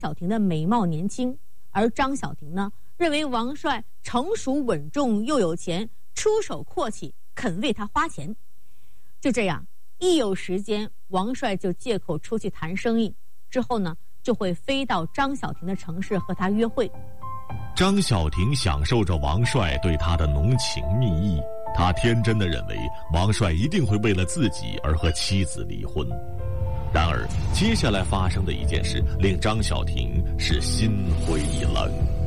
小婷的美貌年轻，而张小婷呢，认为王帅成熟稳重又有钱，出手阔气，肯为他花钱。就这样，一有时间，王帅就借口出去谈生意，之后呢，就会飞到张小婷的城市和他约会。 张小婷享受着王帅对她的浓情蜜意，她天真的认为王帅一定会为了自己而和妻子离婚。然而，接下来发生的一件事令张小婷是心灰意冷。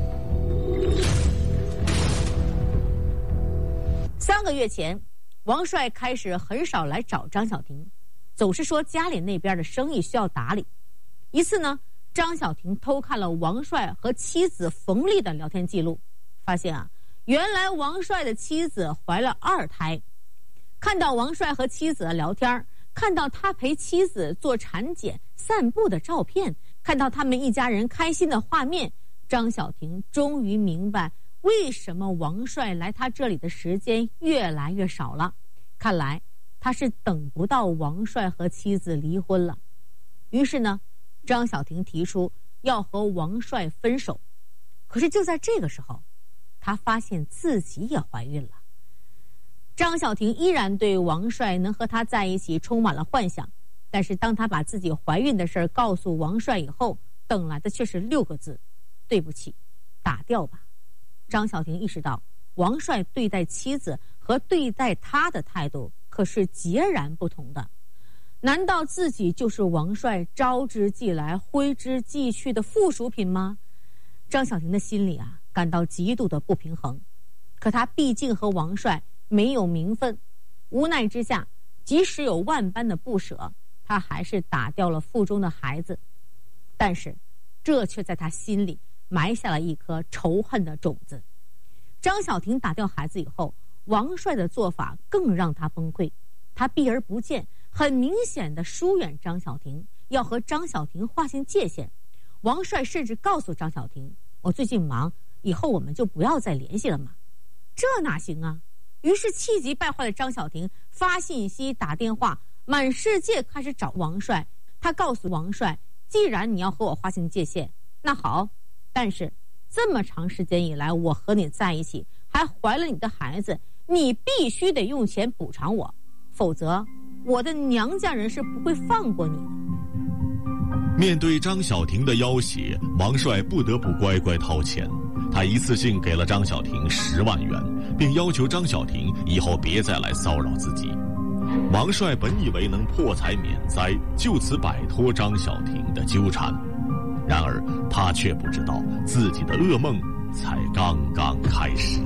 3个月前，王帅开始很少来找张小婷，总是说家里那边的生意需要打理。一次呢，张小婷偷看了王帅和妻子冯丽的聊天记录，发现啊，原来王帅的妻子怀了2胎。看到王帅和妻子的聊天，看到他陪妻子做产检、散步的照片，看到他们一家人开心的画面，张小婷终于明白为什么王帅来他这里的时间越来越少了。看来他是等不到王帅和妻子离婚了。于是呢，张小婷提出要和王帅分手。可是就在这个时候，她发现自己也怀孕了。张小婷依然对王帅能和他在一起充满了幻想，但是当她把自己怀孕的事告诉王帅以后，等来的却是6个字：对不起，打掉吧。张小婷意识到，王帅对待妻子和对待他的态度可是截然不同的。难道自己就是王帅招之即来挥之即去的附属品吗？张小婷的心里啊，感到极度的不平衡。可她毕竟和王帅没有名分，无奈之下，即使有万般的不舍，她还是打掉了腹中的孩子。但是这却在她心里埋下了一颗仇恨的种子。张小婷打掉孩子以后，王帅的做法更让她崩溃。他避而不见，很明显的疏远张小婷，要和张小婷划清界限。王帅甚至告诉张小婷，我最近忙，以后我们就不要再联系了嘛。这哪行啊？于是气急败坏的张小婷发信息打电话，满世界开始找王帅。他告诉王帅，既然你要和我划清界限，那好，但是这么长时间以来我和你在一起，还怀了你的孩子，你必须得用钱补偿我，否则我的娘家人是不会放过你的。 面对张小婷的要挟，王帅不得不乖乖掏钱。他一次性给了张小婷10万元，并要求张小婷以后别再来骚扰自己。王帅本以为能破财免灾，就此摆脱张小婷的纠缠，然而他却不知道自己的噩梦才刚刚开始。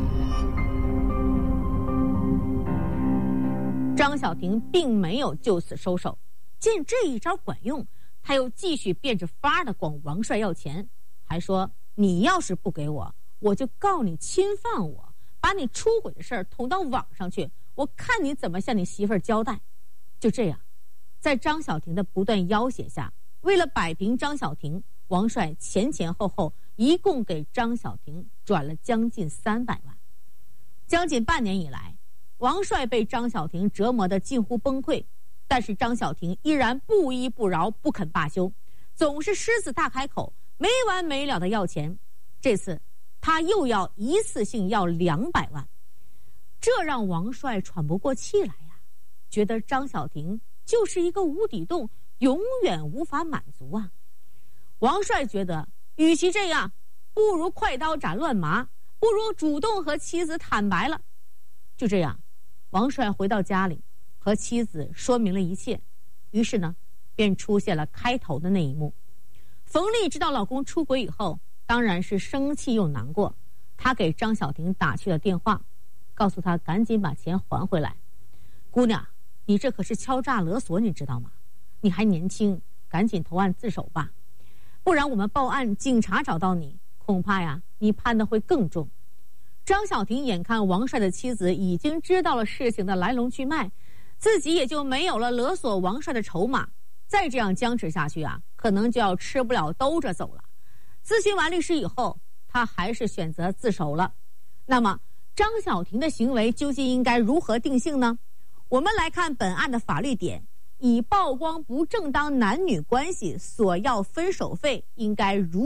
张小婷并没有就此收手，见这一招管用，他又继续变着法的管王帅要钱，还说你要是不给我，我就告你侵犯我，把你出轨的事儿捅到网上去，我看你怎么向你媳妇儿交代。就这样，在张小婷的不断要挟下，为了摆平张小婷，王帅前前后后一共给张小婷转了将近300万。将近半年以来，王帅被张小婷折磨得近乎崩溃，但是张小婷依然不依不饶，不肯罢休，总是狮子大开口，没完没了的要钱。这次他又要一次性要200万，这让王帅喘不过气来呀，觉得张小婷就是一个无底洞，永远无法满足啊。王帅觉得与其这样，不如快刀斩乱麻，不如主动和妻子坦白了。就这样，王帅回到家里和妻子说明了一切，于是呢，便出现了开头的那一幕。冯丽知道老公出轨以后，当然是生气又难过，她给张小婷打去了电话，告诉她赶紧把钱还回来。姑娘，你这可是敲诈勒索，你知道吗？你还年轻，赶紧投案自首吧，不然我们报案，警察找到你，恐怕呀你判的会更重。张小婷眼看王帅的妻子已经知道了事情的来龙去脉，自己也就没有了勒索王帅的筹码，再这样僵持下去啊，可能就要吃不了兜着走了。咨询完律师以后，他还是选择自首了。那么张小婷的行为究竟应该如何定性呢？我们来看本案的法律点： 以曝光不正当男女关系索要分手费，应该如